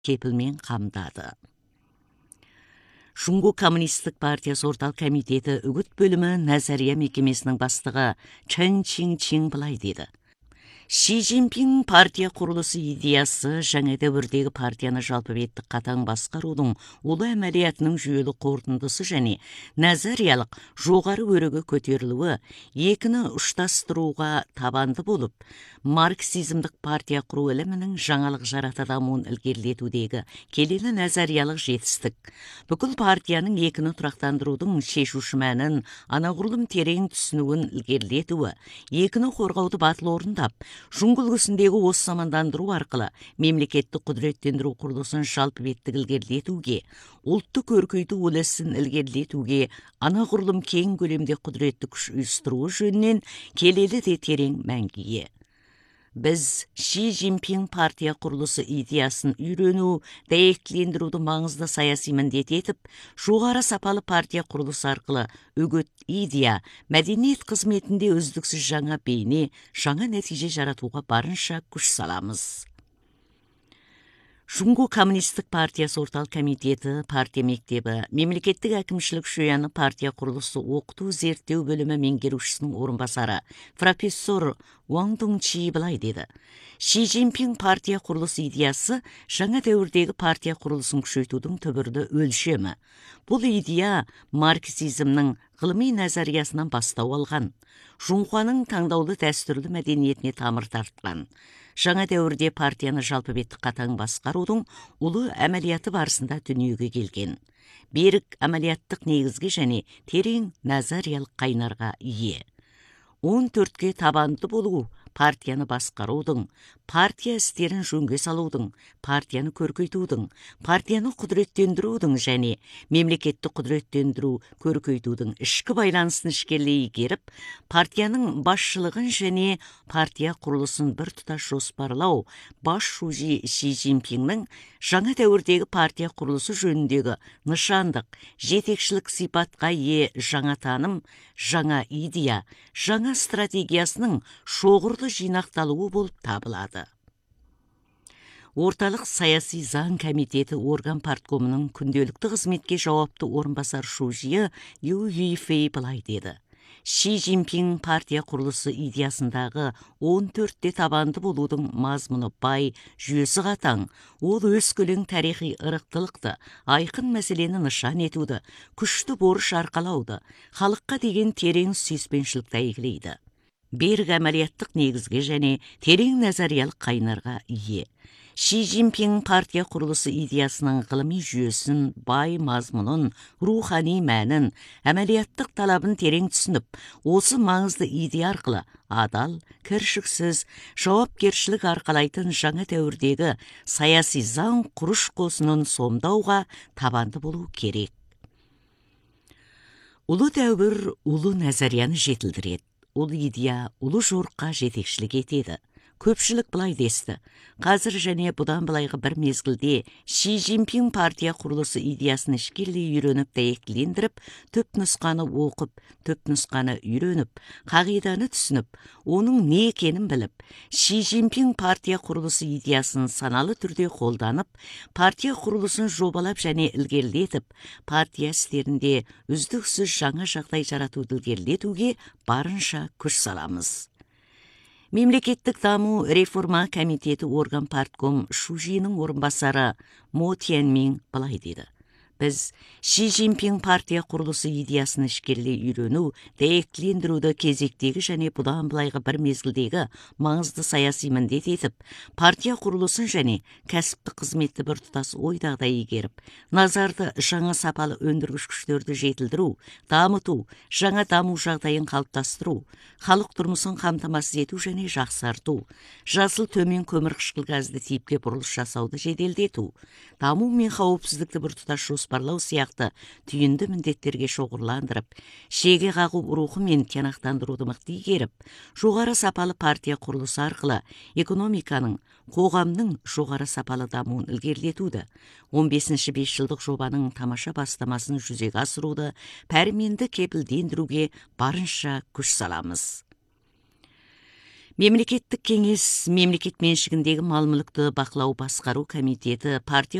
кепілмен қамдады. Шунгу коммунистік партиясы орталық комитеті үгіт бөлімі назария мекемесінің бастығы Чэн Чин Чин былай деді. Ши Цзиньпин партия құрылысы идеясы жаңа дәуірдегі партияны жалпы беттік қатаң басқарудың ұлы әмәлиятының жүйелі қорытындысы және назариялық жоғары өрігі көтерілуі екіні ұштастыруға табанды болып, марксизмдік партия құру ілімінің жаңалық жарата дамуын ілгерілетудегі келелі назариялық жетістік. Бүкіл партияның екіні тұрақтандырудың шешуші мәнін, анағұрлым терең түсінуін ілгерілетуі, екіні қорғауды батыл орындап, Жуңғыл үлгісіндегі осы замандандыру арқылы мемлекеттік құдіреттендіру құрылысын жалпы беттік ілгерілетуге, ұлтты көркейту үлесін ілгерілетуге, анағұрлым кең көлемде құдіретті күш ұйыстыруы жөнінен келелі де терең мәнге ие. Біз Ши Цзиньпин партия құрылысы идеясын үйрену, дәйектілендіруді маңызды саяси міндет етіп, жоғары сапалы партия құрылысы арқылы үгіт, идея, мәдениет қызметінде үздіксіз жаңа бейне, жаңа нәтиже жаратуға барынша күш саламыз. Шунгу коммунистік партиясы орталық комитеті, партия мектебі, мемлекеттік әкімшілік жүйені партия құрылысы оқыту зерттеу бөлімі меңгерушісінің орынбасары, профессор Уаң Дунчи былай деді. Ши Цзиньпин партия құрылысы идеясы жаңа дәуірдегі партия құрылысын күшейтудің түбірді өлшемі. Бұл идея марксизмнің ғылыми назариясынан бастау алған, Жунхуаның таңдаулы дәстүрлі мәдениетіне тамыр тартқан. Жаңа дәуірде партияны жалпы беттік қатаң басқарудың ұлы әмәлияты барысында дүниеге келген. Берік әмәлияттық негізге және терең назариялық қайнарға ие. 14-ке табанды болу партияны басқарудың, партия істерін жөнге салудың, партияны көркейтудің, партияны құдіреттендірудің және мемлекетті құдіреттендіру, көркейтудің ішкі байланысын ішкерлей игеріп, партияның басшылығын және партия құрылысын біртұтас жоспарлау, бас шужи Ши Цзиньпиннің жаңа дәуірдегі партия құрылысы жөніндегі нышандық, жетекшілік сипатқа ие жаңа таным, жаңа идея, жаңа стратегиясының шоғырлы жинақталуы болып табылады. Орталық саяси заң комитеті орган парткомының күнделікті қызметке жауапты орынбасар шужиы Ю Юйфей былай деді. Ши Цзиньпин партия құрылысы идеясындағы 14-те табанды болудың мазмұны бай, жүйесі қатаң, ол өскелең тарихи ырықтылықты, айқын мәселені нышан етуді, күшті борыш арқалауды, халыққа деген терең сүйіспеншілікті әйгілейді. Берік әмәлияттық негізге және терең назариялық қайнарға ие. Ши Цзиньпин партия құрылысы идеясының ғылыми жүйесін, бай мазмұнын, рухани мәнін, әмәлияттық талабын терең түсініп, осы маңызды идея арқылы адал, кіршіксіз, жауапкершілік арқалайтын жаңа дәуірдегі саяси заң құрыш қосынын сомдауға табанды болу керек. Ұлы дәуір ұлы назарияны жетілдіреді. Ол идея ұлы жорыққа жетекшілік етеді. Көпшілік былай десті. Қазір және бұдан былайғы бір мезгілде Ши Цзиньпин партия құрылысы идеясын ішкерлей үйреніп дәйектілендіріп, түп нұсқаны оқып, түп нұсқаны үйреніп, қағиданы түсініп, оның не екенін біліп, Ши Цзиньпин партия құрылысы идеясын саналы түрде қолданып, партия құрылысын жобалап және ілгерілетіп, партия істерінде үздіксіз жаңа жағдай жаратуды ілгерілетуге барынша күш саламыз. Мемлекеттік даму реформа комитеті орган партком шужиінің орынбасары Мо Тяньмин былай деді. Біз Ши Цзиньпин партия құрылысы идеясын ішкерлей үйрену, дәйектілендіруді кезектегі және бұдан былайғы бір мезгілдегі маңызды саяси міндет етіп, партия құрылысын және кәсіптік қызметті біртұтас ойдағдай игеріп, назарды жаңа сапалы өндіргіш күштерді жетілдіру, дамыту, жаңа даму жағдайын қалыптастыру, халық тұрмысын қамтамасыз ету және жақсарту, жасыл төмен көмірқышқыл газды типке бұрылыс жасауды жеделдету, даму мен қауіпсіздікті біртұтас жоспарлау сияқты түйінді міндеттерге шоғырландырып, шеге қағу рухы мен тиянақтандыруды мықты игеріп, жоғары сапалы партия құрылысы арқылы экономиканың, қоғамның жоғары сапалы дамуын ілгерілетуді, 15-ші 5 жылдық жобаның тамаша бастамасын жүзеге асыруды пәрменді кепілдендіруге барынша күш саламыз. Мемлекеттік кеңес мемлекет меншігіндегі мал-мүлікті бақылау басқару комитеті партия